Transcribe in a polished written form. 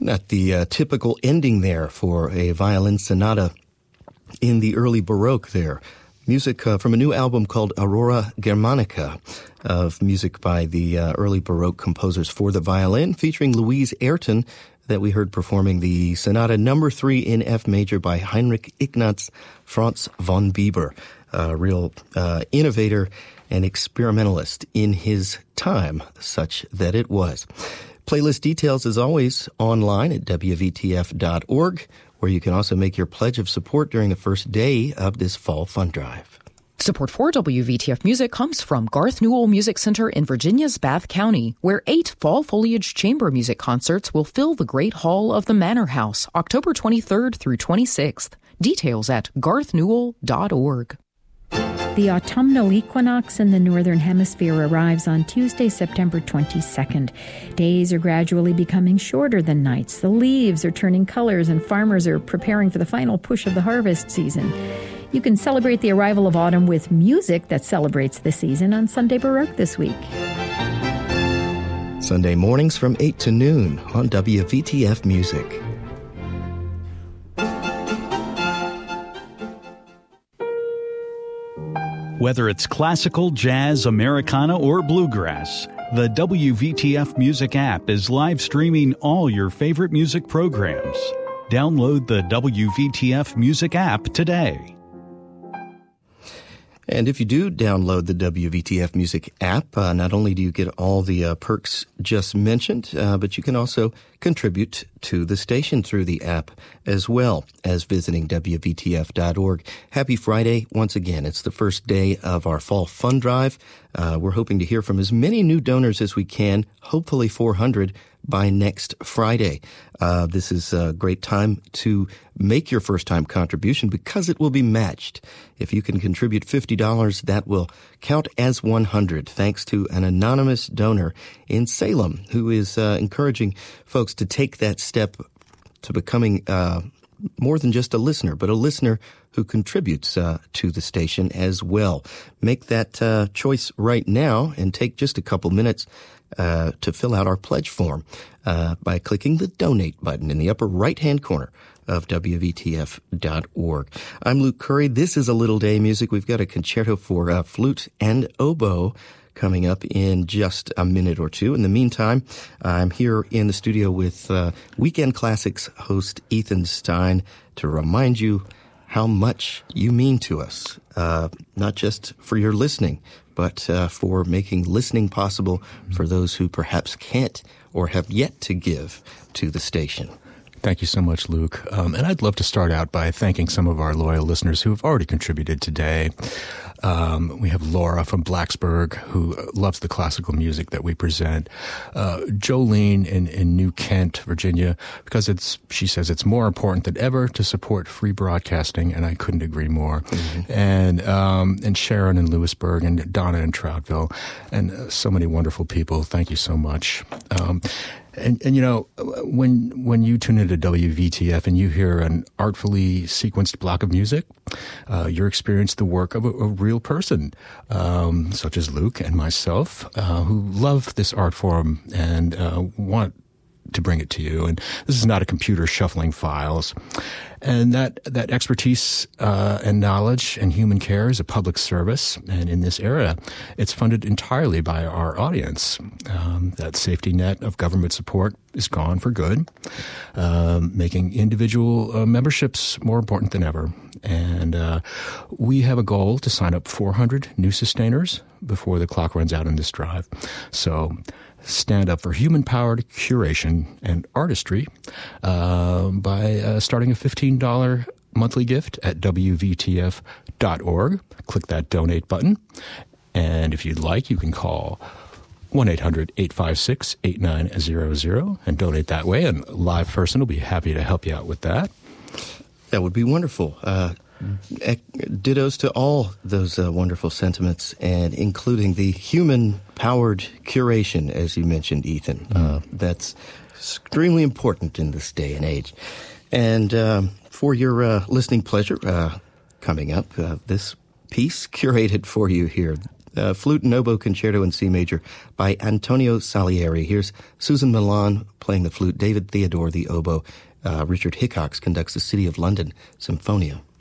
Not the typical ending there for a violin sonata in the early Baroque there. Music from a new album called Aurora Germanica, of music by the early Baroque composers for the violin, featuring Louise Ayrton, that we heard performing the Sonata No. 3 in F major by Heinrich Ignaz Franz von Bieber, a real innovator and experimentalist in his time, such that it was. Playlist details, as always, online at WVTF.org, where you can also make your pledge of support during the first day of this Fall Fund Drive. Support for WVTF Music comes from Garth Newell Music Center in Virginia's Bath County, where 8 fall foliage chamber music concerts will fill the Great Hall of the Manor House, October 23rd through 26th. Details at garthnewell.org. The autumnal equinox in the Northern Hemisphere arrives on Tuesday, September 22nd. Days are gradually becoming shorter than nights. The leaves are turning colors, and farmers are preparing for the final push of the harvest season. You can celebrate the arrival of autumn with music that celebrates the season on Sunday Baroque this week. Sunday mornings from 8 to noon on WVTF Music. Whether it's classical, jazz, Americana, or bluegrass, the WVTF Music app is live streaming all your favorite music programs. Download the WVTF Music app today. And if you do download the WVTF Music app, not only do you get all the perks just mentioned, but you can also contribute to the station through the app, as well as visiting WVTF.org. Happy Friday once again. It's the first day of our Fall Fund Drive. We're hoping to hear from as many new donors as we can, hopefully 400 by next Friday. This is a great time to make your first-time contribution because it will be matched. If you can contribute $50, that will count as 100, thanks to an anonymous donor in Salem who is encouraging folks to take that step to becoming more than just a listener, but a listener who contributes to the station as well. Make that choice right now and take just a couple minutes to fill out our pledge form by clicking the donate button in the upper right-hand corner of WVTF.org. I'm Luke Curry. This is A Little Day Music. We've got a concerto for flute and oboe coming up in just a minute or two. In the meantime, I'm here in the studio with Weekend Classics host Ethan Stein to remind you how much you mean to us, not just for your listening, but for making listening possible for those who perhaps can't or have yet to give to the station. Thank you so much, Luke. And I'd love to start out by thanking some of our loyal listeners who have already contributed today. We have Laura from Blacksburg, who loves the classical music that we present. Jolene in New Kent, Virginia, because she says it's more important than ever to support free broadcasting, and I couldn't agree more. Mm-hmm. And Sharon in Lewisburg, and Donna in Troutville, and so many wonderful people. Thank you so much. And you know, when you tune into WVTF and you hear an artfully sequenced block of music, you're experiencing the work of a real person, such as Luke and myself, who love this art form and want to bring it to you. And this is not a computer shuffling files. And that expertise and knowledge and human care is a public service. And in this era, it's funded entirely by our audience. That safety net of government support is gone for good, making individual memberships more important than ever. And we have a goal to sign up 400 new sustainers before the clock runs out in this drive. So stand up for human-powered curation and artistry by starting a $15 monthly gift at WVTF.org. Click that donate button. And if you'd like, you can call 1-800-856-8900 and donate that way. And a live person will be happy to help you out with that. That would be wonderful. Dittos to all those wonderful sentiments, and including the human-powered curation, as you mentioned, Ethan. That's extremely important in this day and age. And for your listening pleasure, coming up, this piece curated for you here Flute and Oboe Concerto in C Major by Antonio Salieri. Here's Susan Milan playing the flute, David Theodore the oboe. Richard Hickox conducts the City of London Symphonia.